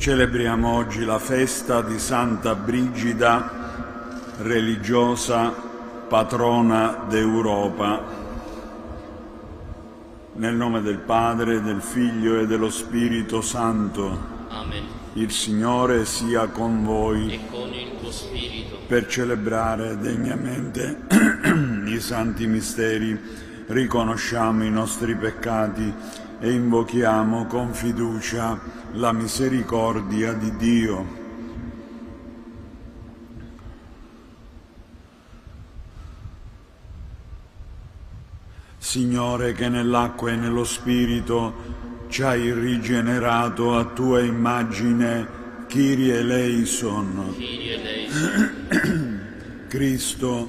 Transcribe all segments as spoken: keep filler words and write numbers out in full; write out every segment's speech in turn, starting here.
Celebriamo oggi la festa di Santa Brigida, religiosa patrona d'Europa. Nel nome del Padre, del Figlio e dello Spirito Santo. Amen. Il Signore sia con voi. E con il tuo spirito. Per celebrare degnamente i santi misteri, riconosciamo i nostri peccati e invochiamo con fiducia la misericordia di Dio. Signore, che nell'acqua e nello Spirito ci hai rigenerato a tua immagine, Kyrie eleison. Kyrie eleison. Cristo,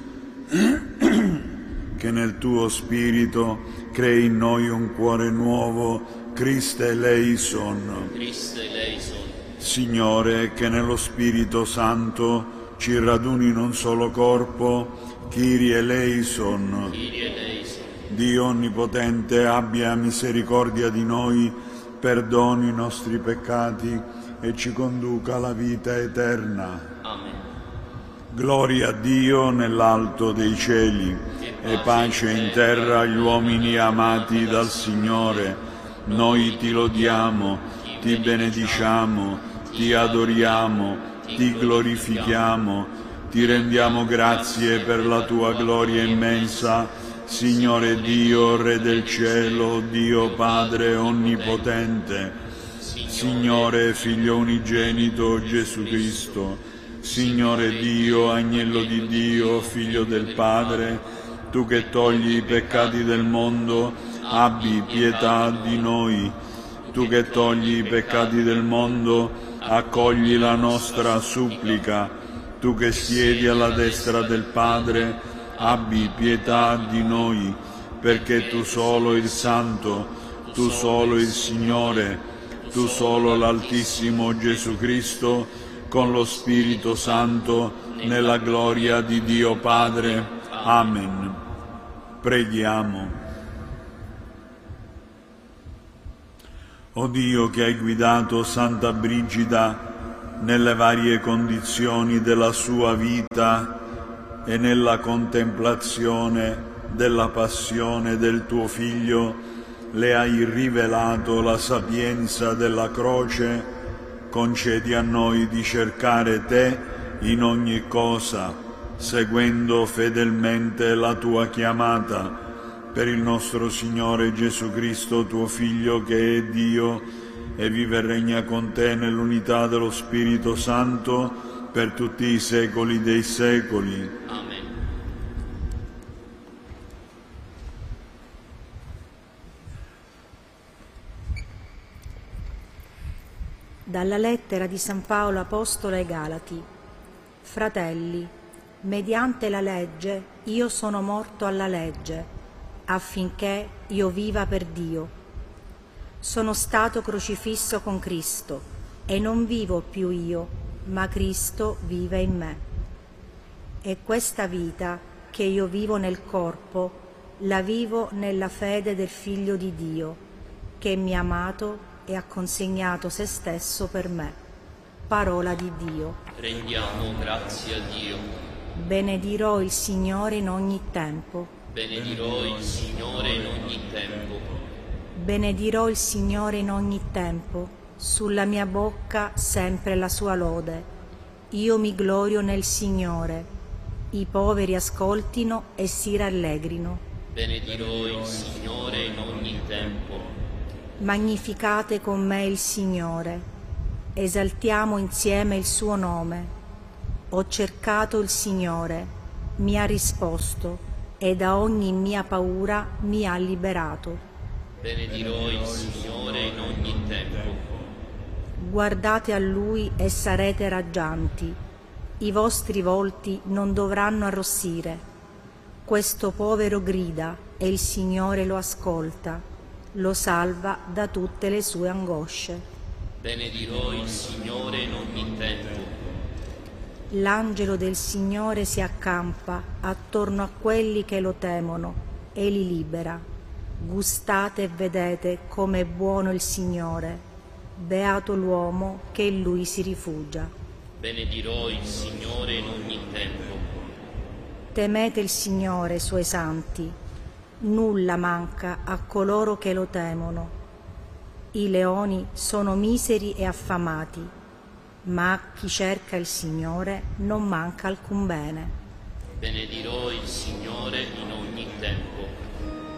che nel tuo Spirito crei in noi un cuore nuovo, Christe eleison. Christe eleison. Signore, che nello Spirito Santo ci raduni in un solo corpo, Kyrie eleison. Kyrie eleison. Dio Onnipotente abbia misericordia di noi, perdoni i nostri peccati e ci conduca alla vita eterna. Amen. Gloria a Dio nell'alto dei cieli e pace in terra agli uomini amati dal Signore. Noi ti lodiamo, ti benediciamo, ti adoriamo, ti glorifichiamo, ti rendiamo grazie per la tua gloria immensa, Signore Dio, Re del cielo, Dio Padre onnipotente, Signore Figlio unigenito Gesù Cristo, Signore Dio, Agnello di Dio, Figlio del Padre, tu che togli i peccati del mondo, abbi pietà di noi. Tu che togli i peccati del mondo, accogli la nostra supplica. Tu che siedi alla destra del Padre, abbi pietà di noi, perché tu solo il Santo, tu solo il Signore, tu solo l'Altissimo Gesù Cristo, con lo Spirito Santo, nella gloria di Dio Padre. Amen. Preghiamo. O Dio, che hai guidato Santa Brigida nelle varie condizioni della sua vita e nella contemplazione della passione del tuo Figlio, le hai rivelato la sapienza della croce, concedi a noi di cercare te in ogni cosa, seguendo fedelmente la tua chiamata, per il nostro Signore Gesù Cristo, tuo Figlio, che è Dio e vive e regna con te nell'unità dello Spirito Santo per tutti i secoli dei secoli. Amen. Dalla lettera di San Paolo Apostolo ai Galati. Fratelli, mediante la legge io sono morto alla legge, affinché io viva per Dio. Sono stato crocifisso con Cristo e non vivo più io, ma Cristo vive in me. E questa vita che io vivo nel corpo, la vivo nella fede del Figlio di Dio, che mi ha amato e ha consegnato se stesso per me. Parola di Dio. Rendiamo grazie a Dio. Benedirò il Signore in ogni tempo. Benedirò il Signore in ogni tempo. Benedirò il Signore in ogni tempo, sulla mia bocca sempre la sua lode. Io mi glorio nel Signore, i poveri ascoltino e si rallegrino. Benedirò il Signore in ogni tempo. Magnificate con me il Signore, esaltiamo insieme il suo nome. Ho cercato il Signore, mi ha risposto, e da ogni mia paura mi ha liberato. Benedirò il Signore in ogni tempo. Guardate a Lui e sarete raggianti, i vostri volti non dovranno arrossire. Questo povero grida e il Signore lo ascolta, lo salva da tutte le sue angosce. Benedirò il Signore in ogni tempo. L'angelo del Signore si accampa attorno a quelli che lo temono e li libera. Gustate e vedete come è buono il Signore. beato l'uomo che in lui si rifugia. Benedirò il Signore in ogni tempo. Temete il Signore, suoi santi, nulla manca a coloro che lo temono. I leoni sono miseri e affamati, ma a chi cerca il Signore non manca alcun bene. Benedirò il Signore in ogni tempo.